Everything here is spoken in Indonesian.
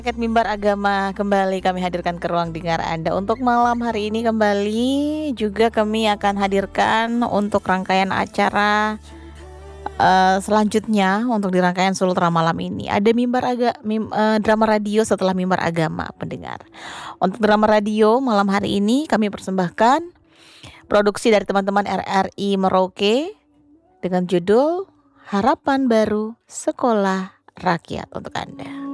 Paket Mimbar Agama kembali kami hadirkan ke ruang dengar Anda. Untuk malam hari ini kembali juga kami akan hadirkan untuk rangkaian acara selanjutnya untuk di rangkaian Sultra malam ini. Ada drama radio setelah Mimbar Agama pendengar. Untuk drama radio malam hari ini kami persembahkan produksi dari teman-teman RRI Merauke dengan judul Harapan Baru Sekolah Rakyat untuk Anda.